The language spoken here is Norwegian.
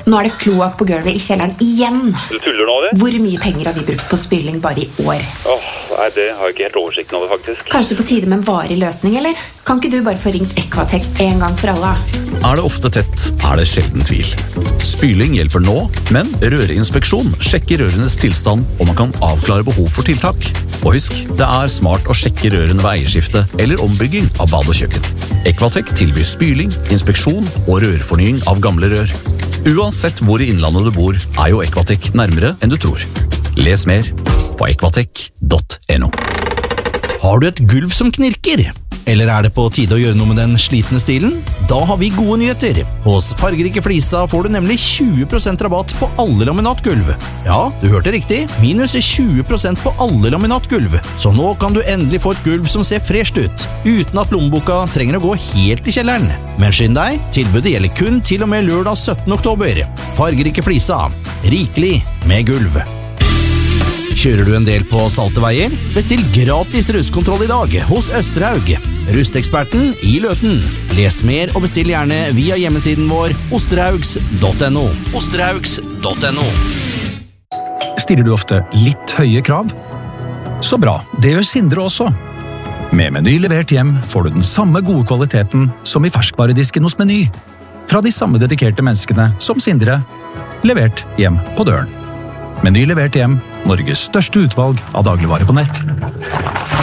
Nå det kloakk på gulvet I kjelleren igjen. Du tuller nå, det? Hvor mye penger har vi brukt på spyling bare I år? Nei, det har jeg ikke helt oversikten over, faktisk. Kanskje på tide med en varig løsning, eller? Kan ikke du bare få ringt Equatec en gang for alle? Det ofte tett, det sjelden tvil. Spyling hjelper nå, men rørinspeksjon sjekker rørenes tilstand, og man kan avklare behov for tiltak. Og husk, det smart å sjekke rørene ved eierskifte eller ombygging av bad og kjøkken. Equatec tilbyr spyling, inspeksjon og rørfornying av gamle rør. Uansett hvor I innlandet du bor, jo Equatec nærmere enn du tror. Les mer på equatec.no. Har du et gulv som knirker? Eller det på tide å gjøre noe med den slitne stilen? Da har vi gode nyheter. Hos Fargerike Flisa får du nemlig 20% rabatt på alle laminatgulv. Ja, du hørte riktig. Minus 20% på alle laminatgulv. Så nå kan du endelig få et gulv som ser fresht ut, uten at lommeboka trenger å gå helt I kjelleren. Men skynd deg, tilbudet gjelder kun til og med lørdag 17. oktober. Fargerike Flisa. Rikelig med gulv. Kjører du en del på salte veier? Bestill gratis rustkontroll I dag hos Østerhaug. Rusteksperten I Løten. Les mer og bestill gjerne via hjemmesiden vår osterhaugs.no. Osterhaugs.no. Stiller du ofte litt høye krav? Så bra, det gjør Sindre også. Med Meny levert hjem får du den samme gode kvaliteten som I ferskvaredisken hos Meny. Fra de samme dedikerte menneskene som Sindre. Levert hjem på døren. Meny levert hjem, Norges største utvalg av dagligvare på nett.